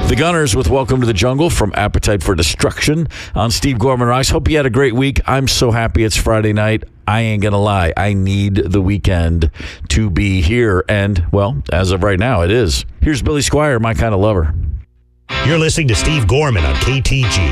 The Gunners with Welcome to the Jungle from Appetite for Destruction on Steve Gorman Rocks. Hope you had a great week. I'm so happy it's Friday night. I ain't going to lie. I need the weekend to be here. And, well, as of right now, it is. Here's Billy Squier, My Kind of Lover. You're listening to Steve Gorman on KTG.